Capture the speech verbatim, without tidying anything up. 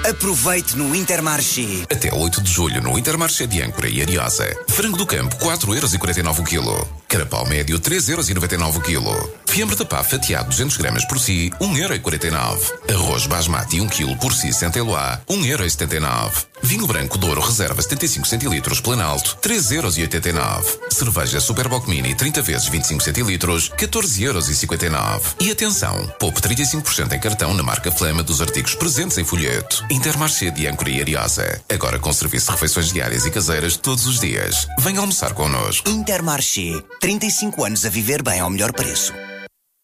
Aproveite no Intermarché. Até oito de julho no Intermarché de Âncora e Ariosa. Frango do campo, quatro euros e quarenta e nove o quilo. Carapau médio, três euros e noventa e nove o quilo. Fiambre de pá fatiado duzentos gramas por si, um euro e quarenta e nove. Arroz basmati um quilo por si, Saint-Éloi, um euro e setenta e nove. Vinho branco Douro Reserva setenta e cinco centilitros Planalto, três euros e oitenta e nove. Cerveja Superboc Mini trinta vezes vinte e cinco centilitros, catorze euros e cinquenta e nove. E atenção, poupe trinta e cinco por cento em cartão na marca Flama dos artigos presentes em folheto. Intermarché de Âncora e Ariosa. Agora com serviço de refeições diárias e caseiras todos os dias. Venha almoçar connosco. Intermarché. trinta e cinco anos a viver bem ao melhor preço.